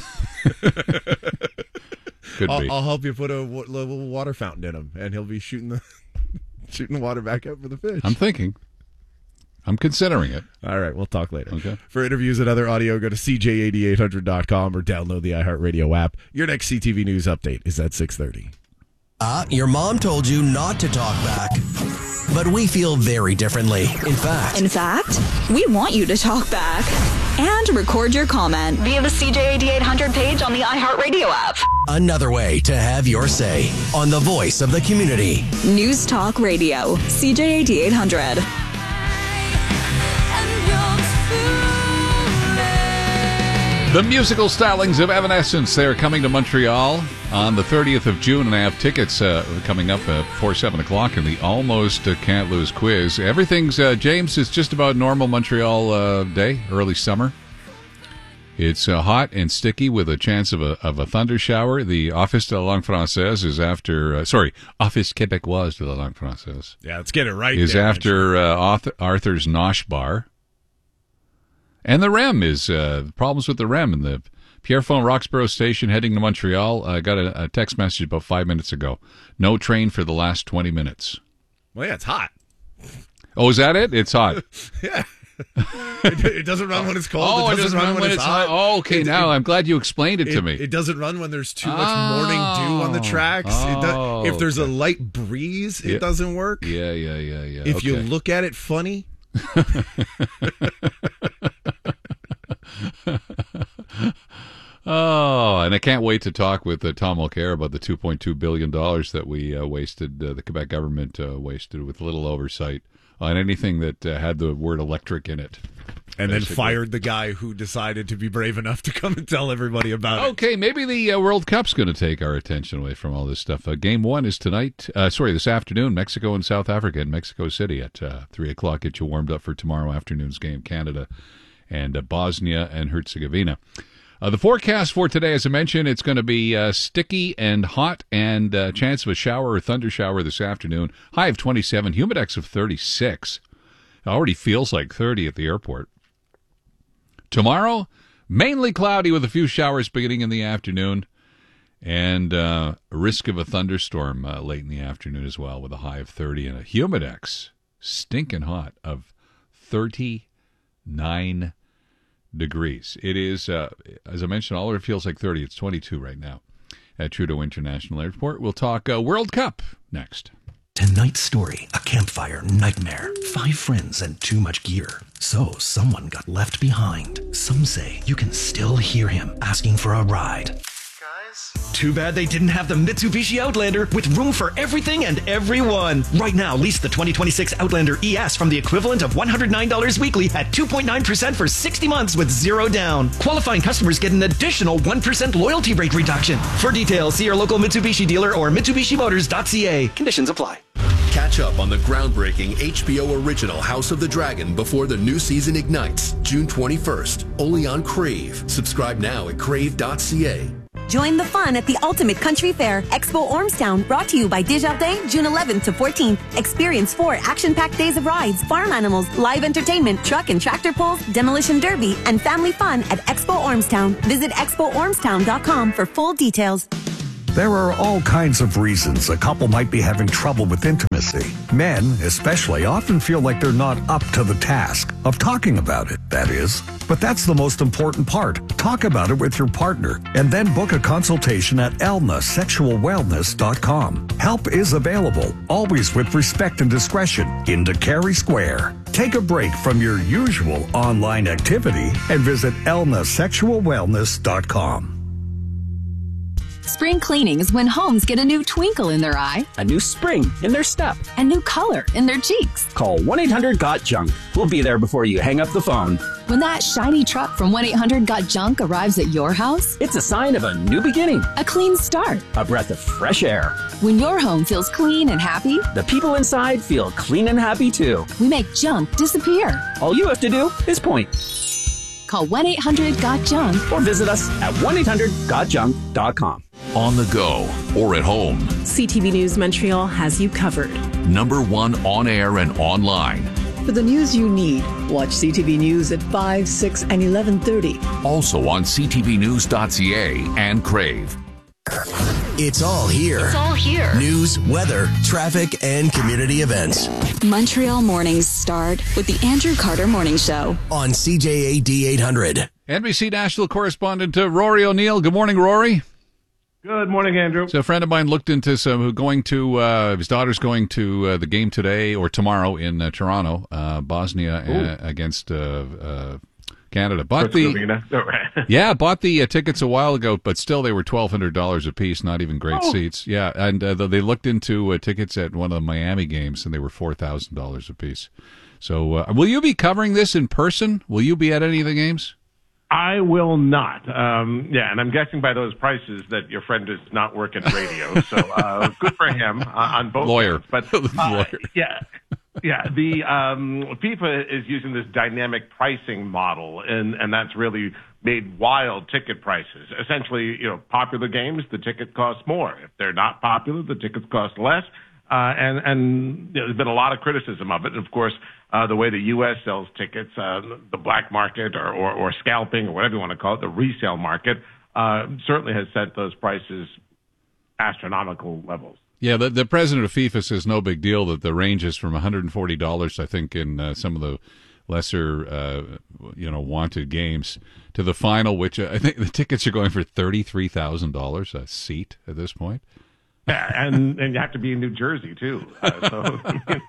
Could I'll, be. I'll help you put a w- little water fountain in him, and he'll be shooting the shooting the water back up for the fish. I'm thinking. I'm considering it. All right, we'll talk later. Okay. For interviews and other audio, go to c j eight eight hundred dot com or download the iHeartRadio app. Your next C T V News update is at six thirty. Uh, your mom told you not to talk back. But we feel very differently. In fact. In fact, we want you to talk back and record your comment via the C J A D eight hundred page on the iHeartRadio app. Another way to have your say on the voice of the community. News Talk Radio, C J A D eight hundred. The musical stylings of Evanescence, they're coming to Montreal on the thirtieth of June, and I have tickets uh, coming up uh, before seven o'clock in the Almost uh, Can't Lose quiz. Everything's, uh, James, it's just about normal Montreal uh, day, early summer. It's uh, hot and sticky with a chance of a of a thunder shower. The Office de la Langue Française is after, uh, sorry, Office Québécoise de la Langue Française. Yeah, let's get it right. Is there, after uh, Arthur, Arthur's Nosh Bar. And the R E M is, uh, problems with the R E M and the Pierrefonds Roxborough station heading to Montreal. I got a, a text message about five minutes ago. No train for the last twenty minutes. Well, yeah, it's hot. Oh, is that it? It's hot. Yeah. it, it doesn't run when it's cold. Oh, it doesn't, it doesn't run, run when it's hot. hot. Oh, okay, it, now it, I'm glad you explained it, it to me. It doesn't run when there's too much oh, morning dew on the tracks. Oh, it does, if there's okay. a light breeze, it yeah. doesn't work. Yeah, yeah, yeah, yeah. If okay. you look at it funny. Oh, and I can't wait to talk with uh, Tom Mulcair about the two point two billion dollars that we uh, wasted, uh, the Quebec government uh, wasted with little oversight on anything that uh, had the word electric in it. And basically. then fired the guy who decided to be brave enough to come and tell everybody about it. Okay, maybe the uh, World Cup's going to take our attention away from all this stuff. Uh, game one is tonight, uh, sorry, this afternoon, Mexico and South Africa in Mexico City at uh, three o'clock. Get you warmed up for tomorrow afternoon's game, Canada and uh, Bosnia and Herzegovina. Uh, the forecast for today, as I mentioned, it's going to be uh, sticky and hot and uh, chance of a shower or thunder shower this afternoon. High of twenty-seven, humidex of thirty-six. It already feels like thirty at the airport. Tomorrow, mainly cloudy with a few showers beginning in the afternoon and uh, a risk of a thunderstorm uh, late in the afternoon as well with a high of thirty and a humidex, stinking hot, of thirty-nine degrees. It is, uh, as I mentioned, all it feels like thirty. It's twenty-two right now at Trudeau International Airport. We'll talk uh, World Cup next. Tonight's story, a campfire nightmare. Five friends and too much gear. So someone got left behind. Some say you can still hear him asking for a ride. Too bad they didn't have the Mitsubishi Outlander with room for everything and everyone. Right now, lease the twenty twenty-six Outlander E S from the equivalent of one hundred nine dollars weekly at two point nine percent for sixty months with zero down. Qualifying customers get an additional one percent loyalty rate reduction. For details, see your local Mitsubishi dealer or Mitsubishi Motors dot c a. Conditions apply. Catch up on the groundbreaking H B O original House of the Dragon before the new season ignites, June twenty-first, only on Crave. Subscribe now at crave dot c a. Join the fun at the Ultimate Country Fair, Expo Ormstown, brought to you by Desjardins, June eleventh to fourteenth. Experience four action-packed days of rides, farm animals, live entertainment, truck and tractor pulls, demolition derby, and family fun at Expo Ormstown. Visit expo ormstown dot com for full details. There are all kinds of reasons a couple might be having trouble with intimacy. Men, especially, often feel like they're not up to the task of talking about it, that is. But that's the most important part. Talk about it with your partner and then book a consultation at elna sexual wellness dot com. Help is available, always with respect and discretion, in Carey Square. Take a break from your usual online activity and visit elna sexual wellness dot com. Spring cleaning is when homes get a new twinkle in their eye, a new spring in their step, a new color in their cheeks. Call one eight hundred got junk. We'll be there before you hang up the phone. When that shiny truck from one eight hundred got junk arrives at your house, it's a sign of a new beginning, a clean start, a breath of fresh air. When your home feels clean and happy, the people inside feel clean and happy too. We make junk disappear. All you have to do is point. Call one eight hundred got junk or visit us at one eight hundred got junk dot com. On the go or at home, C T V News Montreal has you covered. Number one on air and online. For the news you need, watch C T V News at five, six, and eleven thirty. Also on c t v news dot c a and Crave. It's all here. It's all here. News, weather, traffic, and community events. Montreal mornings start with the Andrew Carter Morning Show on C J A D eight hundred. N B C national correspondent uh, Rory O'Neill. Good morning, Rory. Good morning, Andrew. So a friend of mine looked into some who going to uh, his daughter's going to uh, the game today or tomorrow in uh, Toronto, uh, Bosnia uh, against uh, uh, Canada. Bought the yeah, bought the uh, tickets a while ago, but still they were twelve hundred dollars a piece. Not even great oh. seats. Yeah, and uh, they looked into uh, tickets at one of the Miami games, and they were four thousand dollars a piece. So, uh, will you be covering this in person? Will you be at any of the games? I will not. Um, yeah, and I'm guessing by those prices that your friend does not work in radio. So uh, good for him uh, on both. Lawyer, but uh, Lawyer. yeah, yeah. The um, FIFA is using this dynamic pricing model, and and that's really made wild ticket prices. Essentially, you know, popular games, the ticket costs more. If they're not popular, the tickets cost less. Uh, and and you know, there's been a lot of criticism of it. And of course, uh, the way the U S sells tickets, uh, the black market or, or, or scalping or whatever you want to call it, the resale market, uh, certainly has set those prices astronomical levels. Yeah, the, the president of FIFA says no big deal, that the range is from one hundred forty dollars, I think, in uh, some of the lesser, uh, you know, wanted games to the final, which uh, I think the tickets are going for thirty-three thousand dollars a seat at this point. Yeah, and, and you have to be in New Jersey, too. Uh, so.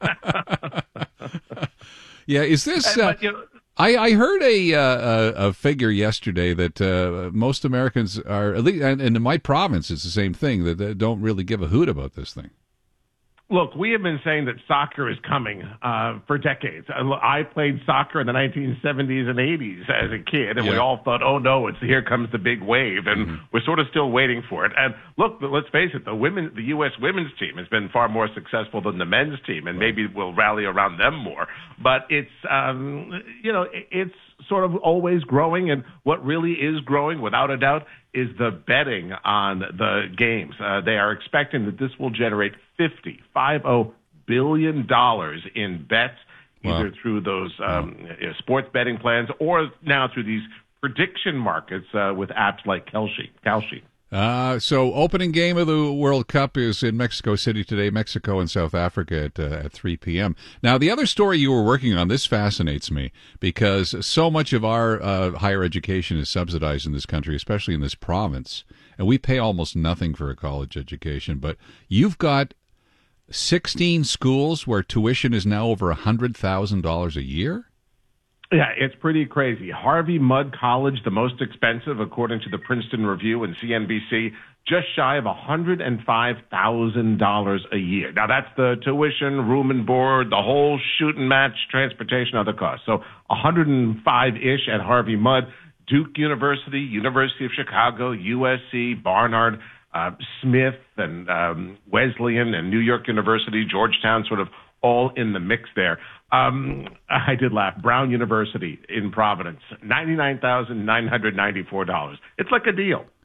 Yeah, is this... Uh, but, you know, I, I heard a, uh, a figure yesterday that uh, most Americans are, at least, and in my province it's the same thing, that they don't really give a hoot about this thing. Look, we have been saying that soccer is coming uh, for decades. I played soccer in the nineteen seventies and eighties as a kid, and yeah. we all thought, oh, no, it's here comes the big wave, and mm-hmm. we're sort of still waiting for it. And look, let's face it, the women, the U S women's team has been far more successful than the men's team, and maybe we'll rally around them more. But it's, um, you know, it's sort of always growing, and what really is growing, without a doubt, is the betting on the games. Uh, they are expecting that this will generate fifty billion dollars in bets, wow. either through those um, wow. you know, sports betting plans or now through these prediction markets uh, with apps like Kalshi. Kalshi. Uh, so opening game of the World Cup is in Mexico City today, Mexico and South Africa at, uh, at three p.m. Now, the other story you were working on, this fascinates me because so much of our uh, higher education is subsidized in this country, especially in this province, and we pay almost nothing for a college education. But you've got sixteen schools where tuition is now over one hundred thousand dollars a year? Yeah, it's pretty crazy. Harvey Mudd College, the most expensive, according to the Princeton Review and C N B C, just shy of one hundred five thousand dollars a year. Now, that's the tuition, room and board, the whole shoot and match, transportation, other costs. So one hundred five-ish at Harvey Mudd. Duke University, University of Chicago, U S C, Barnard, uh, Smith, and um, Wesleyan, and New York University, Georgetown, sort of all in the mix there. Um, I did laugh. Brown University in Providence, ninety-nine thousand nine hundred ninety-four dollars. It's like a deal.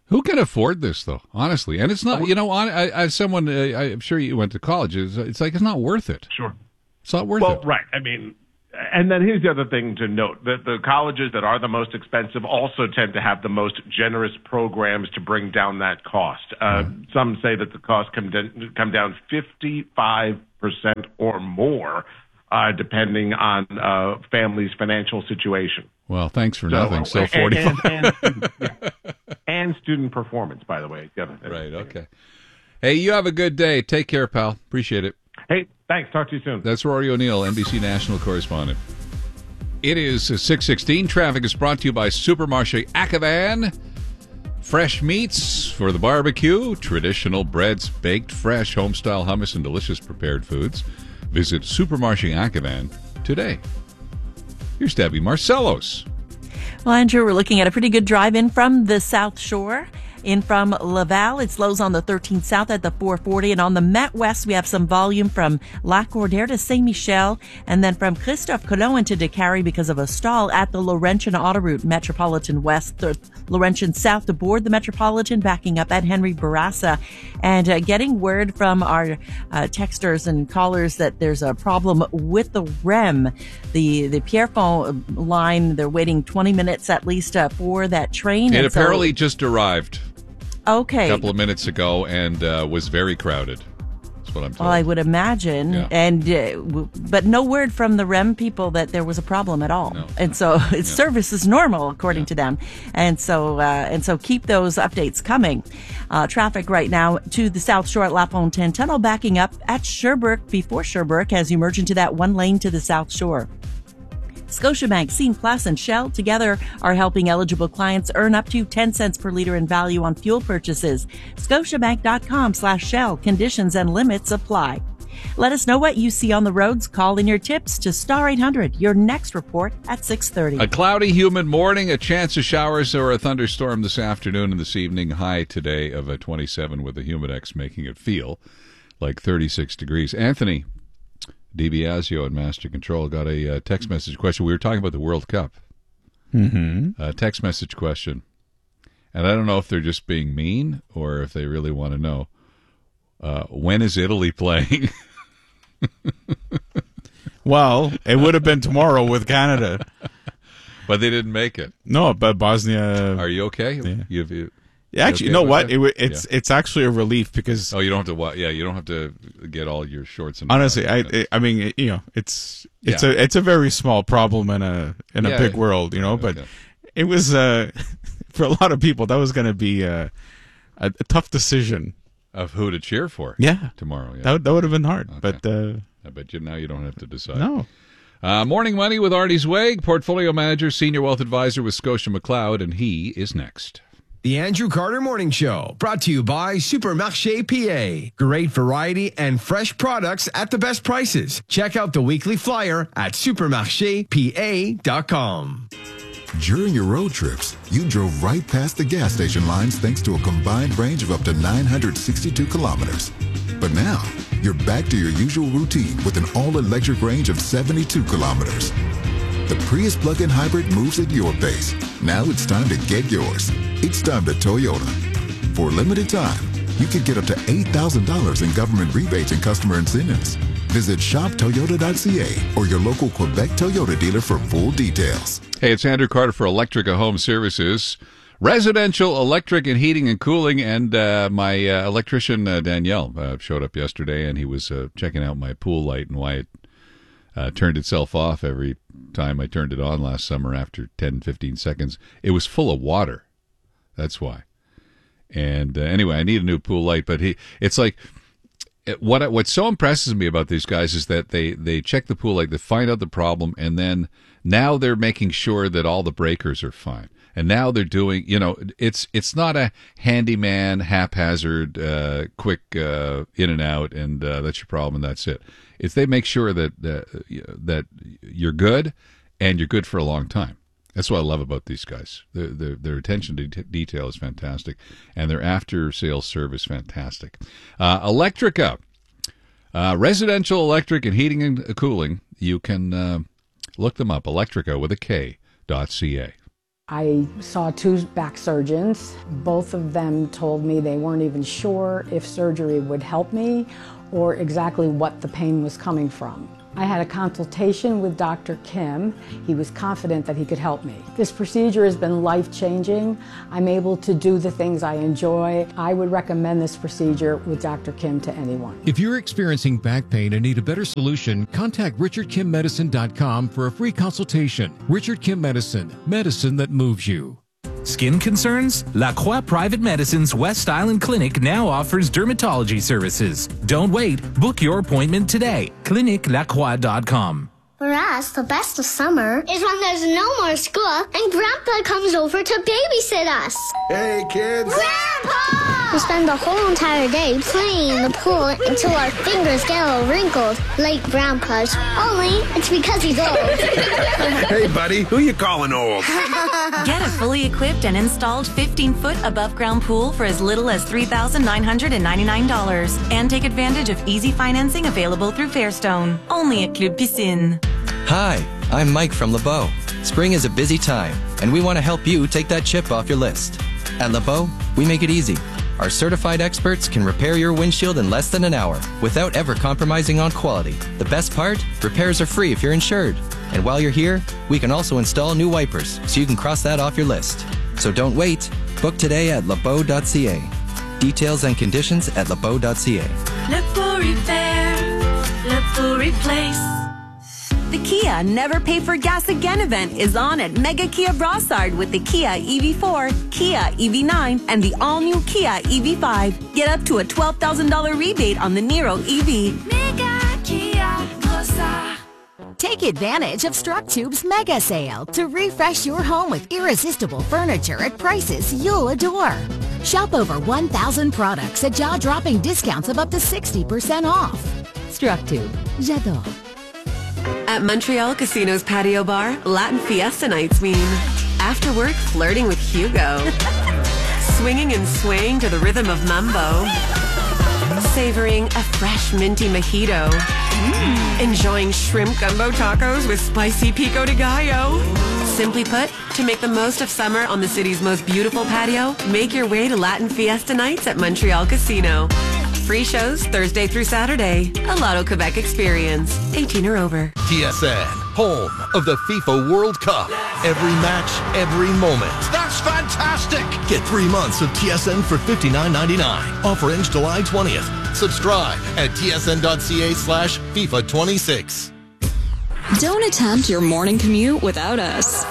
Who can afford this, though? Honestly, and it's not. You know, on, I, as someone, uh, I'm sure you went to college. It's, it's like it's not worth it. Sure, it's not worth well, it. Well, right. I mean, and then here's the other thing to note: that the colleges that are the most expensive also tend to have the most generous programs to bring down that cost. Uh, mm-hmm. Some say that the cost come down, come down fifty-five percent or more, uh, depending on uh, families' financial situation. Well, thanks for so, nothing. So forty-five. And, and, and, yeah. and student performance, by the way. Yeah, right, okay. Hey, you have a good day. Take care, pal. Appreciate it. Hey, thanks. Talk to you soon. That's Rory O'Neill, N B C national correspondent. It is six sixteen. Traffic is brought to you by Supermarché Akavan. Fresh meats for the barbecue, traditional breads, baked fresh, home-style hummus, and delicious prepared foods. Visit Supermarché Akavan today. Here's Debbie Marcellos. Well, Andrew, we're looking at a pretty good drive in from the South Shore. In from Laval, it slows on the thirteenth South at the four forty. And on the Met West, we have some volume from Lac-Cordaire to Saint-Michel. And then from Christophe Colomb into Décarie because of a stall at the Laurentian Autoroute, Metropolitan West, the Laurentian South to board the Metropolitan, backing up at Henry Bourassa. And uh, getting word from our uh, texters and callers that there's a problem with the R E M. The, the Pierrefonds line, they're waiting twenty minutes at least uh, for that train. It and apparently so, just arrived. Okay. A couple of minutes ago and uh, was very crowded. That's what I'm told. Well, I would imagine. Yeah. And uh, w- but no word from the R E M people that there was a problem at all. No. And so its yeah. service is normal according yeah. to them. And so uh, and so keep those updates coming. Uh, traffic right now to the South Shore at La Fontaine Tunnel backing up at Sherbrooke before Sherbrooke as you merge into that one lane to the South Shore. Scotiabank, Scene Plus, and Shell together are helping eligible clients earn up to ten cents per liter in value on fuel purchases. Scotiabank.com slash Shell. Conditions and limits apply. Let us know what you see on the roads. Call in your tips to Star eight hundred. Your next report at six thirty. A cloudy, humid morning, a chance of showers or a thunderstorm this afternoon and this evening. High today of a twenty-seven with the Humidex making it feel like thirty-six degrees. Anthony DiBiasio at Master Control got a uh, text message question. We were talking about the World Cup. Mm-hmm. Uh, text message question. And I don't know if they're just being mean or if they really want to know. Uh, when is Italy playing? Well, it would have been tomorrow with Canada. But they didn't make it. No, but Bosnia... Are you okay? Yeah. You've, you, Yeah, actually, you okay know what? that? It, it's yeah. it's actually a relief because oh, you don't have to wa- yeah, you don't have to get all your shorts and honestly, I I, I mean, it, you know, it's it's yeah. a it's a very small problem in a in a yeah, big world, you know. But okay. it was uh, for a lot of people that was going to be uh, a, a tough decision of who to cheer for. Yeah, tomorrow. Yeah. That that would have been hard, okay. but uh, I bet you now you don't have to decide. No. Uh, Morning Money with Artie Zweig, portfolio manager, senior wealth advisor with Scotia McLeod, and he is next. The Andrew Carter Morning Show, brought to you by Supermarché P A. Great variety and fresh products at the best prices. Check out the weekly flyer at supermarché p a dot com. During your road trips, you drove right past the gas station lines thanks to a combined range of up to nine hundred sixty-two kilometers. But now, you're back to your usual routine with an all-electric range of seventy-two kilometers. The Prius plug-in hybrid moves at your pace. Now it's time to get yours. It's time to Toyota. For a limited time, you can get up to eight thousand dollars in government rebates and customer incentives. Visit shop toyota dot c a or your local Quebec Toyota dealer for full details. Hey, it's Andrew Carter for Electrica Home Services. Residential electric and heating and cooling, and uh, my uh, electrician, uh, Danielle, uh, showed up yesterday, and he was uh, checking out my pool light and why it uh, turned itself off every time I turned it on last summer after ten, fifteen seconds. It was full of water. That's why. And uh, anyway, I need a new pool light, but he, it's like, it, what what so impresses me about these guys is that they, they check the pool light, they find out the problem, and then now they're making sure that all the breakers are fine. And now they're doing, you know, it's it's not a handyman, haphazard, uh, quick uh, in and out, and uh, that's your problem, and that's it. It's they make sure that that, that you're good, and you're good for a long time. That's what I love about these guys. Their, their, their attention to t- detail is fantastic, and their after-sales service fantastic. Uh, Electrica, uh, residential electric and heating and cooling. You can uh, look them up, Electrica with a K, dot C A. I saw two back surgeons. Both of them told me they weren't even sure if surgery would help me or exactly what the pain was coming from. I had a consultation with Doctor Kim. He was confident that he could help me. This procedure has been life-changing. I'm able to do the things I enjoy. I would recommend this procedure with Doctor Kim to anyone. If you're experiencing back pain and need a better solution, contact richard kim medicine dot com for a free consultation. Richard Kim Medicine, medicine that moves you. Skin concerns? La Croix Private Medicine's West Island Clinic now offers dermatology services. Don't wait. Book your appointment today. clinic la croix dot com. For us, the best of summer is when there's no more school and Grandpa comes over to babysit us. Hey, kids! Grandpa! We spend the whole entire day playing in the pool until our fingers get all wrinkled, like Grandpa's. Only it's because he's old. Hey, buddy, who you calling old? Get a fully equipped and installed fifteen-foot above-ground pool for as little as three thousand nine hundred ninety-nine dollars. And take advantage of easy financing available through Fairstone. Only at Club Piscine. Hi, I'm Mike from LeBeau. Spring is a busy time, and we want to help you take that chip off your list. At LeBeau, we make it easy. Our certified experts can repair your windshield in less than an hour without ever compromising on quality. The best part? Repairs are free if you're insured. And while you're here, we can also install new wipers so you can cross that off your list. So don't wait. Book today at lebeau dot c a. Details and conditions at lebeau dot c a. LeBeau Repair, LeBeau Replace. The Kia Never Pay for Gas Again event is on at Mega Kia Brossard with the Kia E V four, Kia E V nine, and the all-new Kia E V five. Get up to a twelve thousand dollars rebate on the Niro E V. Mega Kia Brossard. Take advantage of StruckTube's mega sale to refresh your home with irresistible furniture at prices you'll adore. Shop over one thousand products at jaw-dropping discounts of up to sixty percent off. StruckTube. J'adore. At Montreal Casino's patio bar, Latin Fiesta nights mean after work flirting with Hugo, swinging and swaying to the rhythm of mambo, savoring a fresh minty mojito, mm. enjoying shrimp gumbo tacos with spicy pico de gallo. Simply put, to make the most of summer on the city's most beautiful patio, make your way to Latin Fiesta nights at Montreal Casino. Free shows Thursday through Saturday. A Lotto Quebec experience. eighteen or over. T S N, home of the FIFA World Cup. Every match, every moment. That's fantastic! Get three months of T S N for fifty-nine ninety-nine. Offer ends July twentieth. Subscribe at T S N dot C A slash FIFA twenty-six. Don't attempt your morning commute without us.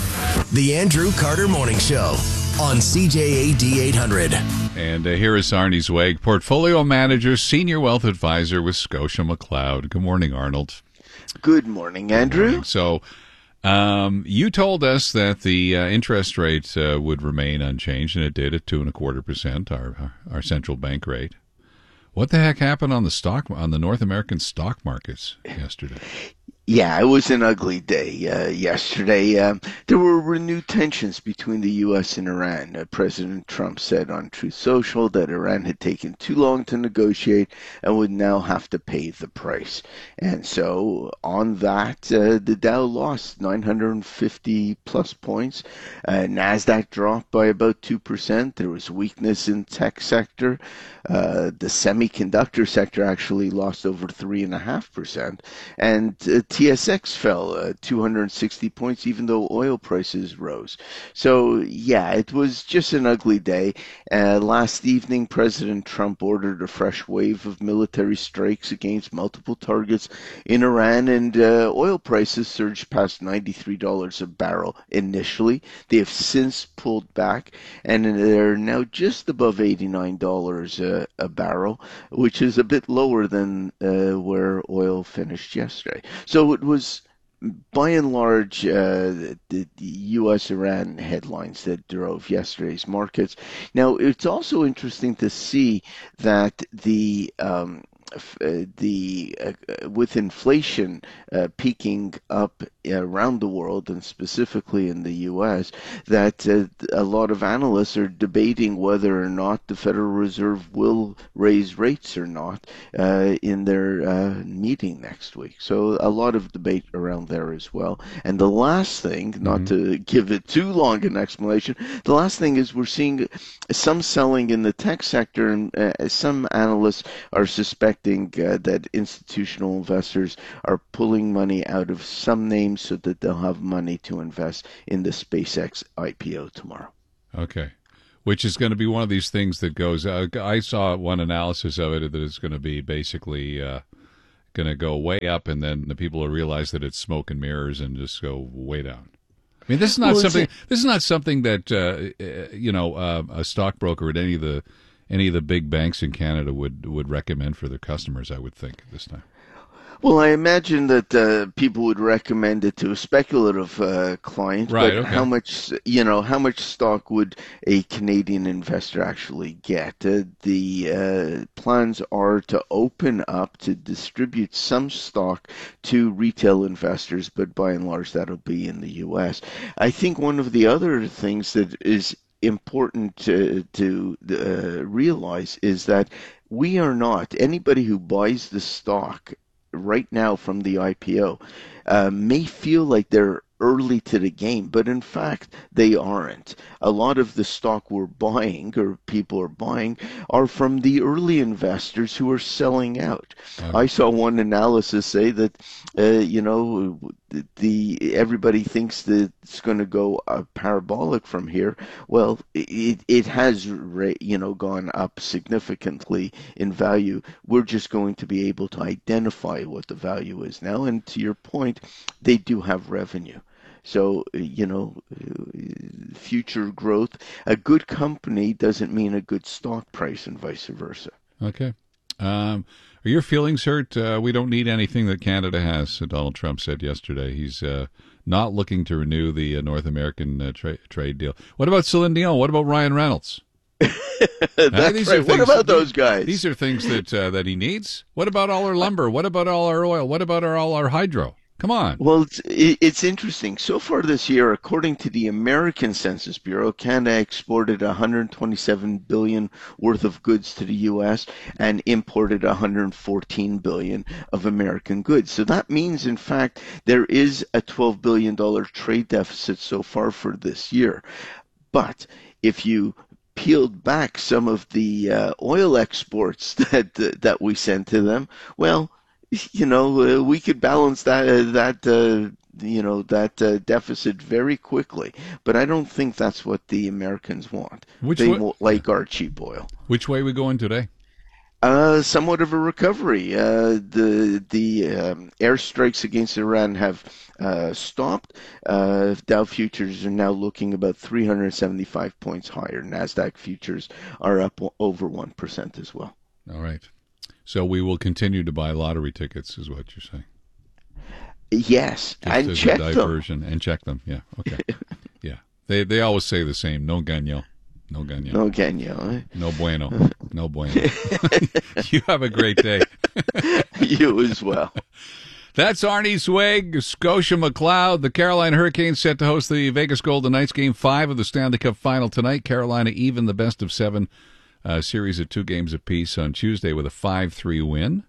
The Andrew Carter Morning Show on C J A D eight hundred. And uh, here is Arnie Zweig, Portfolio Manager, Senior Wealth Advisor with Scotia McLeod. Good morning, Arnold. Good morning, Andrew. Good morning. So um, you told us that the uh, interest rate uh, would remain unchanged, and it did at two and a quarter percent, our, our our central bank rate. What the heck happened on the stock on the North American stock markets yesterday? Yeah, it was an ugly day uh, yesterday. Um, there were renewed tensions between the U S and Iran. Uh, President Trump said on Truth Social that Iran had taken too long to negotiate and would now have to pay the price. And so on that, uh, the Dow lost nine hundred fifty plus points. Uh, NASDAQ dropped by about two percent. There was weakness in tech sector. Uh, the semiconductor sector actually lost over three point five percent. And uh, T S X fell uh, two hundred sixty points, even though oil prices rose. So, yeah, it was just an ugly day. Uh, last evening, President Trump ordered a fresh wave of military strikes against multiple targets in Iran, and uh, oil prices surged past ninety-three dollars a barrel initially. They have since pulled back, and they're now just above eighty-nine dollars a, a barrel, which is a bit lower than uh, where oil finished yesterday. So it was, by and large, uh, the, the U S Iran headlines that drove yesterday's markets. Now, it's also interesting to see that the um, f- uh, the uh, with inflation uh, peaking up around the world and specifically in the U S, that uh, a lot of analysts are debating whether or not the Federal Reserve will raise rates or not uh, in their uh, meeting next week. So a lot of debate around there as well. And the last thing, not Mm-hmm. to give it too long an explanation, the last thing is we're seeing some selling in the tech sector, and uh, some analysts are suspecting uh, that institutional investors are pulling money out of some names so that they'll have money to invest in the SpaceX I P O tomorrow. Okay. Which is going to be one of these things that goes, uh, I saw one analysis of it that it's going to be basically uh, going to go way up, and then the people will realize that it's smoke and mirrors and just go way down. I mean, this is not Well, something. it's- This is not something that uh, uh, you know uh, a stockbroker at any of the any of the big banks in Canada would would recommend for their customers. I would think at this time. Well, I imagine that uh, people would recommend it to a speculative uh, client, Right, but okay. how much, you know, how much stock would a Canadian investor actually get? Uh, the uh, plans are to open up to distribute some stock to retail investors, but by and large, that'll be in the U S. I think one of the other things that is important to, to uh, realize is that we are not, anybody who buys the stock right now from the I P O uh, may feel like they're early to the game, but in fact they aren't. A lot of the stock we're buying, or people are buying, are from the early investors who are selling out. I saw one analysis say that uh, you know the, the everybody thinks that it's going to go uh, parabolic from here. Well, it it has ra- you know gone up significantly in value. We're just going to be able to identify what the value is now, and to your point, they do have revenue. So, you know, future growth, a good company doesn't mean a good stock price and vice versa. Okay. Um, are your feelings hurt? Uh, we don't need anything that Canada has, Donald Trump said yesterday. He's uh, not looking to renew the uh, North American uh, tra- trade deal. What about Celine Dion? What about Ryan Reynolds? That's these right. are What things- about those guys? These are things that uh, that he needs. What about all our lumber? What about all our oil? What about our, all our hydro? Come on. Well, it's, it- it's interesting. So far this year, according to the American Census Bureau, Canada exported one hundred twenty-seven billion dollars worth of goods to the U S and imported one hundred fourteen billion dollars of American goods. So that means, in fact, there is a twelve billion dollars trade deficit so far for this year. But if you peeled back some of the uh, oil exports that that we sent to them, well, you know, uh, we could balance that uh, that uh, you know that uh, deficit very quickly. But I don't think that's what the Americans want. Which they way- won't like our cheap oil. Which way are we going today? Uh, somewhat of a recovery. Uh, the the um, airstrikes against Iran have uh, stopped. Uh, Dow futures are now looking about three hundred seventy-five points higher. Nasdaq futures are up o- over one percent as well. All right. So we will continue to buy lottery tickets, is what you're saying. Yes, Just and as check a them. diversion and check them. Yeah. Okay. Yeah. They they always say the same. No ganyo. No ganyo. No ganyo. Eh? No bueno. No bueno. You have a great day. You as well. That's Arnie Swig, Scotia McLeod. The Carolina Hurricanes set to host the Vegas Golden Knights. Game five of the Stanley Cup Final tonight. Carolina even the best of seven uh, series of two games apiece on Tuesday with a five three win.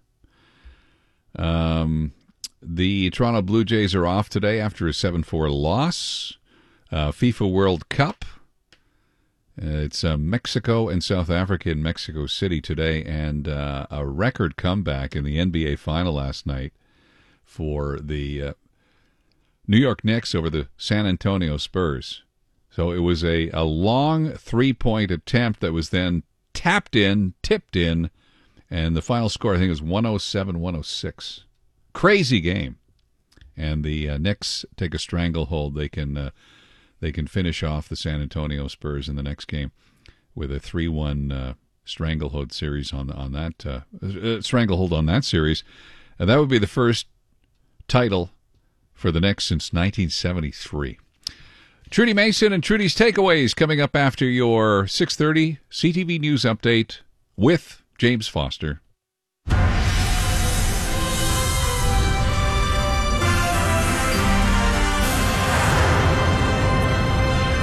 Um, the Toronto Blue Jays are off today after a seven four loss. Uh, FIFA World Cup. Uh, it's uh, Mexico and South Africa in Mexico City today, and uh, a record comeback in the N B A Final last night for the uh, New York Knicks over the San Antonio Spurs. So it was a, a long three-point attempt that was then tapped in, tipped in, and the final score, I think, is one oh seven one oh six. Crazy game. And the uh, Knicks take a stranglehold. They can uh, they can finish off the San Antonio Spurs in the next game with a three one uh, stranglehold series on on that uh, uh, stranglehold on that series. And that would be the first title for the Knicks since nineteen seventy-three. Trudy Mason and Trudy's Takeaways coming up after your six thirty C T V News Update with James Foster.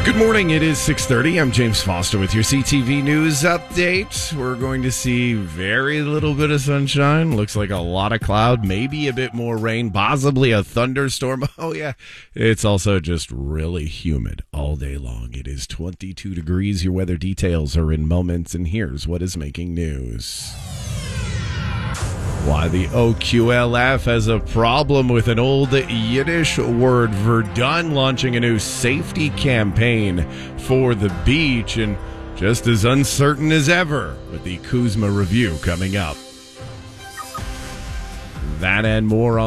Good morning. It is six thirty. I'm James Foster with your C T V News update. We're going to see very little bit of sunshine. Looks like a lot of cloud, maybe a bit more rain, possibly a thunderstorm. Oh, yeah. It's also just really humid all day long. It is twenty-two degrees. Your weather details are in moments, and here's what is making news. Why the O Q L F has a problem with an old Yiddish word, Verdun, launching a new safety campaign for the beach, and just as uncertain as ever with the Kuzma review coming up. That and more on